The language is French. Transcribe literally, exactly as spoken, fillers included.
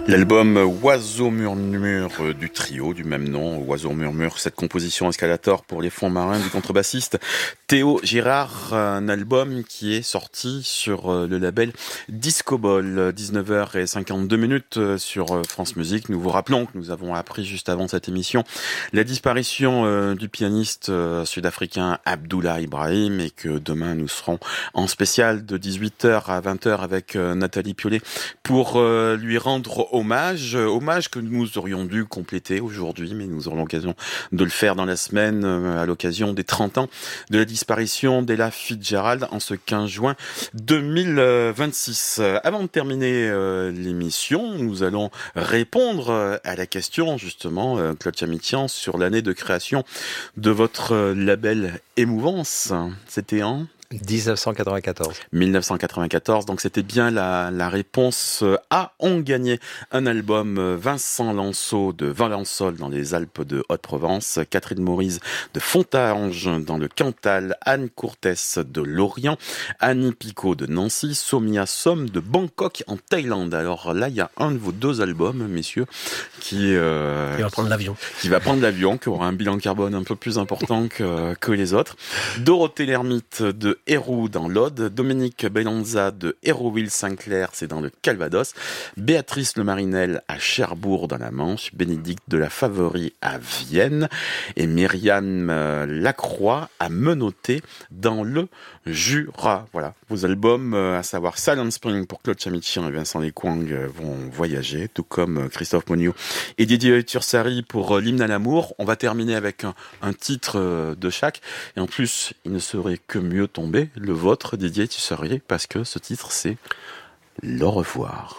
L'album Oiseau Murmure du trio du même nom, Oiseau Murmure, cette composition escalator pour les fonds marins du contrebassiste Théo Girard, un album qui est sorti sur le label Discoball, dix-neuf heures cinquante-deux minutes sur France Musique. Nous vous rappelons que nous avons appris juste avant cette émission la disparition du pianiste sud-africain Abdoulaye Ibrahim et que demain nous serons en spécial de dix-huit heures à vingt heures avec Nathalie Piollet pour lui rendre hommage, hommage que nous aurions dû compléter aujourd'hui, mais nous aurons l'occasion de le faire dans la semaine à l'occasion des trente ans de la disparition d'Ella Fitzgerald en ce quinze juin deux mille vingt-six. Avant de terminer euh, l'émission, nous allons répondre à la question justement, euh, Claude Chamitian, sur l'année de création de votre label Émouvance. C'était en dix-neuf cent quatre-vingt-quatorze. dix-neuf cent quatre-vingt-quatorze, donc c'était bien la, la réponse A. On gagnait un album Vincent Lanceau de Valençol dans les Alpes de Haute-Provence, Catherine Maurice de Fontange dans le Cantal, Anne Courtès de Lorient, Annie Picot de Nancy, Somia Som de Bangkok en Thaïlande. Alors là, il y a un de vos deux albums, messieurs, qui, euh, qui va prendre l'avion. Qui va prendre l'avion, qui aura un bilan carbone un peu plus important que, que les autres. Dorothée Lhermitte de Héroux dans l'Aude, Dominique Bellanza de Hérouville-Saint-Clair, c'est dans le Calvados, Béatrice Le Marinel à Cherbourg dans la Manche, Bénédicte de la Favorie à Vienne et Myriam Lacroix à Menotté dans le Jura. Voilà, vos albums, à savoir Silent Spring pour Claude Chamitian et Vincent Lequang vont voyager, tout comme Christophe Monio et Didier Tursari pour l'hymne à l'amour. On va terminer avec un, un titre de chaque, et en plus, il ne serait que mieux tombé le vôtre, Didier Tursari, parce que ce titre, c'est « L'au revoir ».